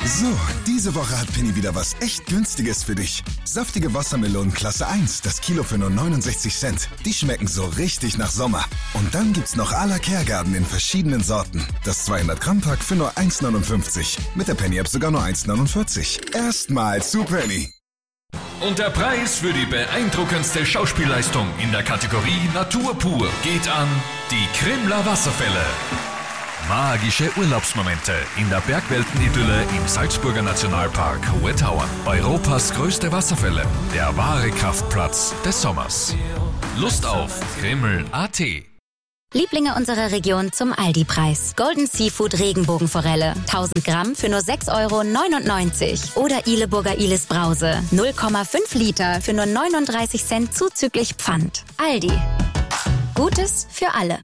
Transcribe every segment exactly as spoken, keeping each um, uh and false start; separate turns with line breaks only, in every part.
So, diese Woche hat Penny wieder was echt Günstiges für dich. Saftige Wassermelonen Klasse eins, das Kilo für nur neunundsechzig Cent. Die schmecken so richtig nach Sommer. Und dann gibt's noch à la Kergarten in verschiedenen Sorten. Das zweihundert Gramm Pack für nur eins neunundfünfzig. Mit der Penny App sogar nur eins neunundvierzig. Erstmal zu Penny.
Und der Preis für die beeindruckendste Schauspielleistung in der Kategorie Natur pur geht an die Krimler Wasserfälle. Magische Urlaubsmomente in der Bergweltenidylle im Salzburger Nationalpark Hohe Tauern. Europas größte Wasserfälle, der wahre Kraftplatz des Sommers. Lust auf Krimml punkt a t.
Lieblinge unserer Region zum Aldi-Preis. Golden Seafood Regenbogenforelle. tausend Gramm für nur sechs Euro neunundneunzig. Oder Ileburger Ilis Brause. null Komma fünf Liter für nur neununddreißig Cent zuzüglich Pfand. Aldi. Gutes für alle.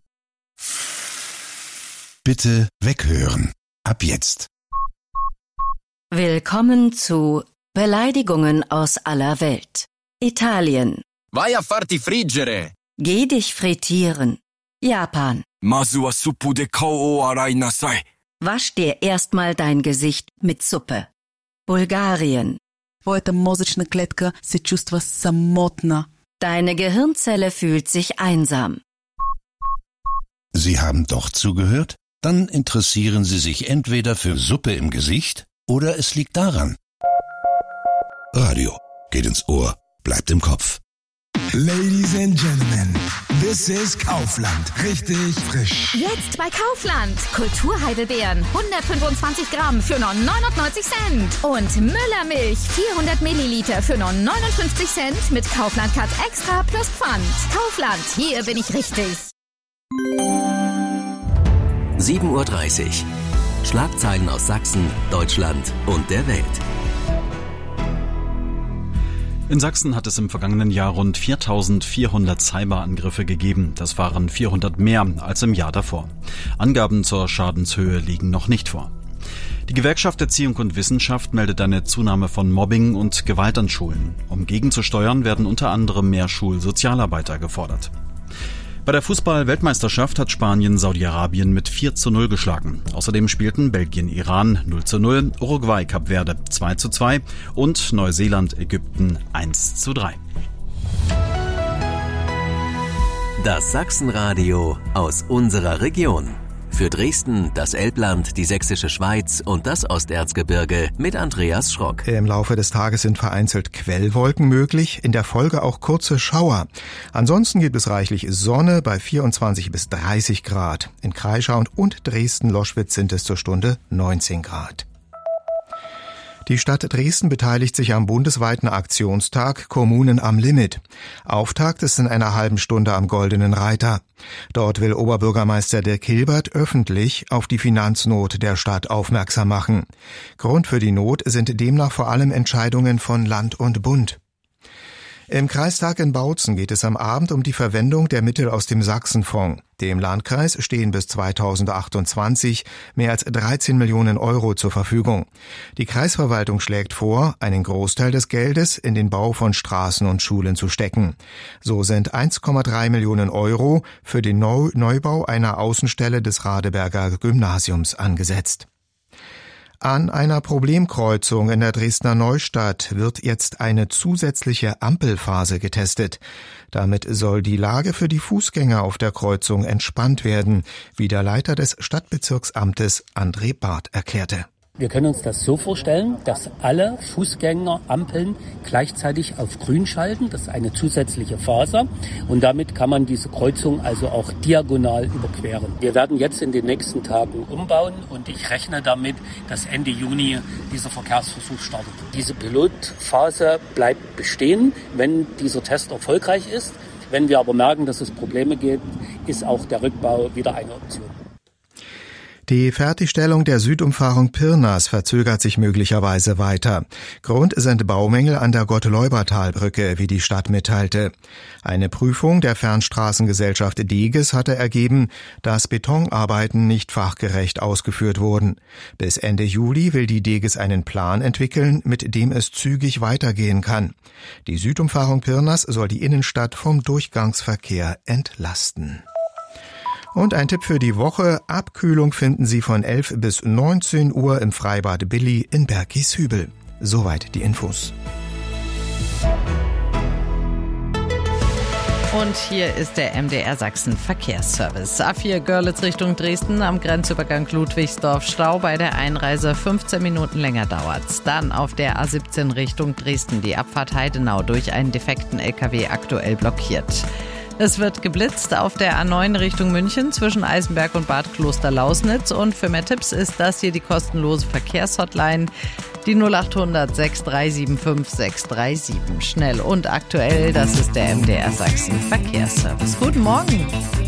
Bitte weghören. Ab jetzt.
Willkommen zu Beleidigungen aus aller Welt. Italien.
Vai a farti friggere.
Geh dich frittieren. Japan.
Masu wa suppu de kao o arai nasai.
Wasch dir erstmal dein Gesicht mit Suppe. Bulgarien.
Твоята мозъчна клетка се чувства самотна.
Deine Gehirnzelle fühlt sich einsam.
Sie haben doch zugehört? Dann interessieren Sie sich entweder für Suppe im Gesicht oder es liegt daran. Radio geht ins Ohr, bleibt im Kopf.
Ladies and Gentlemen, this is Kaufland. Richtig frisch.
Jetzt bei Kaufland. Kulturheidelbeeren, hundertfünfundzwanzig Gramm für nur neunundneunzig Cent. Und Müllermilch, vierhundert Milliliter für nur neunundfünfzig Cent mit Kaufland Cut Extra plus Pfand. Kaufland, hier bin ich richtig.
sieben Uhr dreißig. Schlagzeilen aus Sachsen, Deutschland und der Welt.
In Sachsen hat es im vergangenen Jahr rund viertausendvierhundert Cyberangriffe gegeben. Das waren vierhundert mehr als im Jahr davor. Angaben zur Schadenshöhe liegen noch nicht vor. Die Gewerkschaft Erziehung und Wissenschaft meldet eine Zunahme von Mobbing und Gewalt an Schulen. Um gegenzusteuern, werden unter anderem mehr Schulsozialarbeiter gefordert. Bei der Fußball-Weltmeisterschaft hat Spanien Saudi-Arabien mit vier zu null geschlagen. Außerdem spielten Belgien Iran null zu null, Uruguay Kap Verde zwei zu zwei und Neuseeland Ägypten eins zu drei.
Das Sachsenradio aus unserer Region. Für Dresden, das Elbland, die Sächsische Schweiz und das Osterzgebirge mit Andreas Schrock.
Im Laufe des Tages sind vereinzelt Quellwolken möglich, in der Folge auch kurze Schauer. Ansonsten gibt es reichlich Sonne bei vierundzwanzig bis dreißig Grad. In Kraichau und Dresden-Loschwitz sind es zur Stunde neunzehn Grad. Die Stadt Dresden beteiligt sich am bundesweiten Aktionstag Kommunen am Limit. Auftakt ist in einer halben Stunde am Goldenen Reiter. Dort will Oberbürgermeister Dirk Hilbert öffentlich auf die Finanznot der Stadt aufmerksam machen. Grund für die Not sind demnach vor allem Entscheidungen von Land und Bund. Im Kreistag in Bautzen geht es am Abend um die Verwendung der Mittel aus dem Sachsenfonds. Dem Landkreis stehen bis zweitausendachtundzwanzig mehr als dreizehn Millionen Euro zur Verfügung. Die Kreisverwaltung schlägt vor, einen Großteil des Geldes in den Bau von Straßen und Schulen zu stecken. So sind eins Komma drei Millionen Euro für den Neubau einer Außenstelle des Radeberger Gymnasiums angesetzt. An einer Problemkreuzung in der Dresdner Neustadt wird jetzt eine zusätzliche Ampelphase getestet. Damit soll die Lage für die Fußgänger auf der Kreuzung entspannt werden, wie der Leiter des Stadtbezirksamtes André Barth erklärte.
Wir können uns das so vorstellen, dass alle Fußgängerampeln gleichzeitig auf grün schalten. Das ist eine zusätzliche Phase und damit kann man diese Kreuzung also auch diagonal überqueren. Wir werden jetzt in den nächsten Tagen umbauen und ich rechne damit, dass Ende Juni dieser Verkehrsversuch startet. Diese Pilotphase bleibt bestehen, wenn dieser Test erfolgreich ist. Wenn wir aber merken, dass es Probleme gibt, ist auch der Rückbau wieder eine Option.
Die Fertigstellung der Südumfahrung Pirnas verzögert sich möglicherweise weiter. Grund sind Baumängel an der Gottleubertalbrücke, wie die Stadt mitteilte. Eine Prüfung der Fernstraßengesellschaft Deges hatte ergeben, dass Betonarbeiten nicht fachgerecht ausgeführt wurden. Bis Ende Juli will die Deges einen Plan entwickeln, mit dem es zügig weitergehen kann. Die Südumfahrung Pirnas soll die Innenstadt vom Durchgangsverkehr entlasten. Und ein Tipp für die Woche. Abkühlung finden Sie von elf bis neunzehn Uhr im Freibad Billy in Bergishübel. Soweit die Infos.
Und hier ist der M D R Sachsen Verkehrsservice. A vier Görlitz Richtung Dresden am Grenzübergang Ludwigsdorf Stau. Bei der Einreise fünfzehn Minuten länger dauert's. Dann auf der A siebzehn Richtung Dresden die Abfahrt Heidenau durch einen defekten L K W aktuell blockiert. Es wird geblitzt auf der A neun Richtung München zwischen Eisenberg und Bad Kloster-Lausnitz. Und für mehr Tipps ist das hier die kostenlose Verkehrshotline. Die null acht hundert sechs drei sieben fünf sechs drei sieben. Schnell und aktuell, das ist der M D R Sachsen Verkehrsservice. Guten Morgen.